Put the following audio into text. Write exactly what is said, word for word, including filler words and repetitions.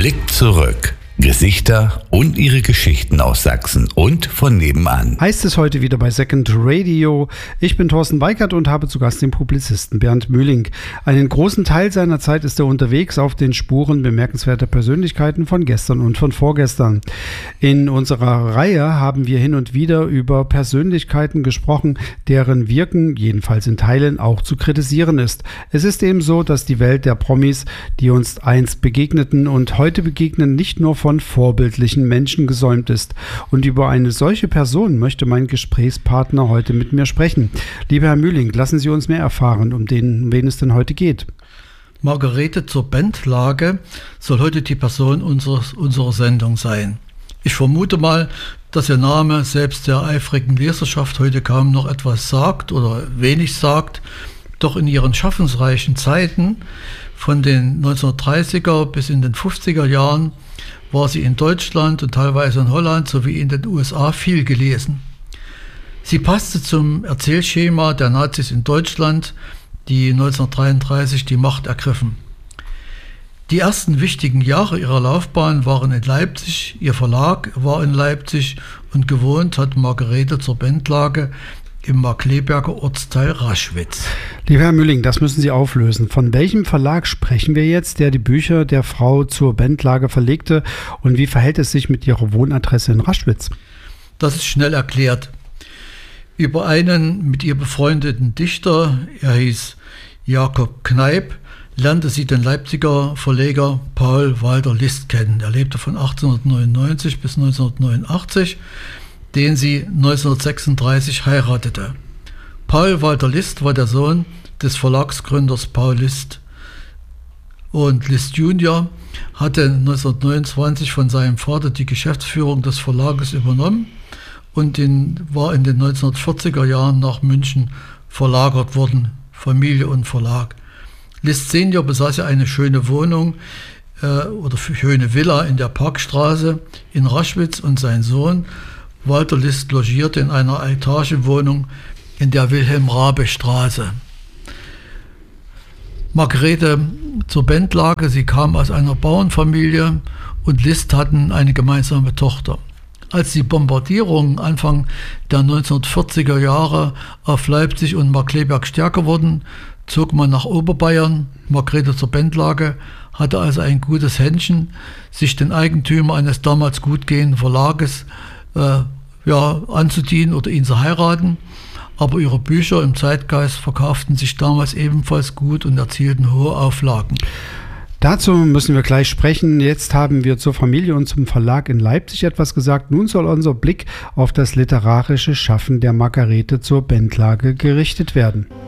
Blick zurück. Gesichter und ihre Geschichten aus Sachsen und von nebenan. Heißt es heute wieder bei Second Radio. Ich bin Thorsten Weikert und habe zu Gast den Publizisten Bernd Mühling. Einen großen Teil seiner Zeit ist er unterwegs auf den Spuren bemerkenswerter Persönlichkeiten von gestern und von vorgestern. In unserer Reihe haben wir hin und wieder über Persönlichkeiten gesprochen, deren Wirken, jedenfalls in Teilen, auch zu kritisieren ist. Es ist eben so, dass die Welt der Promis, die uns einst begegneten und heute begegnen, nicht nur von vorbildlichen Menschen gesäumt ist. Und über eine solche Person möchte mein Gesprächspartner heute mit mir sprechen. Lieber Herr Mühling, lassen Sie uns mehr erfahren, um den, um wen es denn heute geht. Margarete zur Bendlage soll heute die Person unseres, unserer Sendung sein. Ich vermute mal, dass Ihr Name selbst der eifrigen Leserschaft heute kaum noch etwas sagt oder wenig sagt. Doch in ihren schaffensreichen Zeiten von den neunzehnhundertdreißiger bis in den fünfziger Jahren war sie in Deutschland und teilweise in Holland sowie in den U S A viel gelesen. Sie passte zum Erzählschema der Nazis in Deutschland, die neunzehnhundertdreiunddreißig die Macht ergriffen. Die ersten wichtigen Jahre ihrer Laufbahn waren in Leipzig, ihr Verlag war in Leipzig und gewohnt hat Margarete zur Bendlage im Markkleeberger Ortsteil Raschwitz. Lieber Herr Mühling, das müssen Sie auflösen. Von welchem Verlag sprechen wir jetzt, der die Bücher der Frau zur Bendlage verlegte, und wie verhält es sich mit ihrer Wohnadresse in Raschwitz? Das ist schnell erklärt. Über einen mit ihr befreundeten Dichter, er hieß Jakob Kneip, lernte sie den Leipziger Verleger Paul Walter List kennen. Er lebte von achtzehnhundertneunundneunzig bis neunzehnhundertneunundachtzig, den sie neunzehnhundertsechsunddreißig heiratete. Paul Walter List war der Sohn des Verlagsgründers Paul List. Und List Junior hatte neunzehnhundertneunundzwanzig von seinem Vater die Geschäftsführung des Verlages übernommen und in, war in den neunzehnhundertvierziger Jahren nach München verlagert worden, Familie und Verlag. List Senior besaß ja eine schöne Wohnung äh, oder schöne Villa in der Parkstraße in Raschwitz, und sein Sohn Walter List logierte in einer Etagenwohnung in der Wilhelm-Raabe-Straße. Margarete zur Bendlage, sie kam aus einer Bauernfamilie und List hatten eine gemeinsame Tochter. Als die Bombardierungen Anfang der neunzehnhundertvierziger Jahre auf Leipzig und Markkleeberg stärker wurden, zog man nach Oberbayern. Margarete zur Bendlage hatte also ein gutes Händchen, sich den Eigentümer eines damals gut gehenden Verlages äh, ja, anzudienen oder ihn zu heiraten. Aber ihre Bücher im Zeitgeist verkauften sich damals ebenfalls gut und erzielten hohe Auflagen. Dazu müssen wir gleich sprechen. Jetzt haben wir zur Familie und zum Verlag in Leipzig etwas gesagt. Nun soll unser Blick auf das literarische Schaffen der Margarete zur Bendlage gerichtet werden.